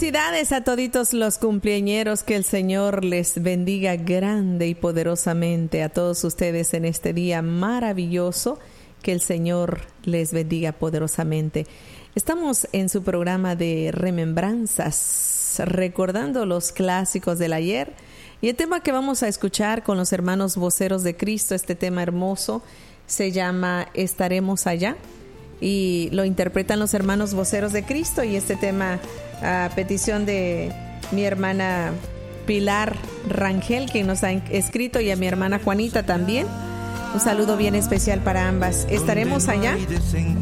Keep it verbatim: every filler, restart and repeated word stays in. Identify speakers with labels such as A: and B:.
A: Felicidades a toditos los cumpleañeros, que el Señor les bendiga grande y poderosamente a todos ustedes en este día maravilloso, que el Señor les bendiga poderosamente. Estamos en su programa de remembranzas, recordando los clásicos del ayer, y el tema que vamos a escuchar con los hermanos voceros de Cristo, este tema hermoso, se llama Estaremos allá, y lo interpretan los hermanos voceros de Cristo, y este tema a petición de mi hermana Pilar Rangel, que nos ha escrito, y a mi hermana Juanita también. Un saludo bien especial para ambas. Estaremos allá.